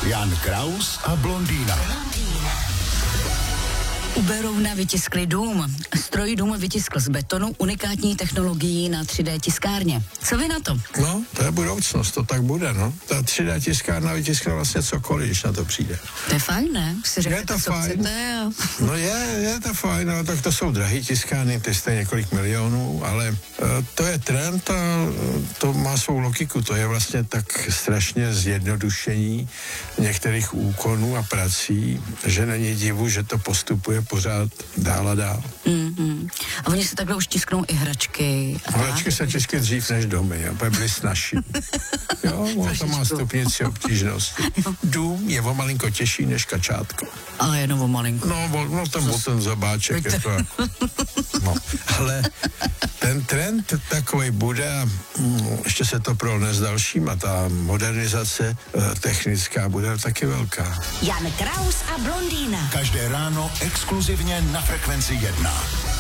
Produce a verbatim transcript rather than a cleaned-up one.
Jan Kraus a blondýna. U Berouna vytiskli dům. Stroj dům vytiskl z betonu unikátní technologií na tři dé tiskárně. Co vy na to? No, to je budoucnost, to tak bude, no. Ta tři dé tiskárna vytiskne vlastně cokoliv, když na to přijde. To je fajn, ne? Si řeknete, Je to co fajn. chcete a... No je, je to fajn, no, tak to jsou drahý tiskárny, ty stojí několik milionů, ale uh, to je trend a uh, to má svou logiku, to je vlastně tak strašně zjednodušení některých úkonů a prací, že není divu, že to postupuje pořád dál a dál. Mm-hmm. A oni se takhle už tisknou i hračky. A Hračky se tiskly dřív než domy, aby byly snažší. Jo, ono to má stupnici obtížnosti. Dům je o malinko těžší než kačátko. Ale jenom o malinko. No, o, no ten, o ten zabáček je to jako, no, ale ten trend takový bude a mm, ještě se to prolne s dalšíma, ta modernizace e, technická bude taky velká. Jan Kraus a blondýna. Každé ráno exkluzivně na Frekvenci jedna.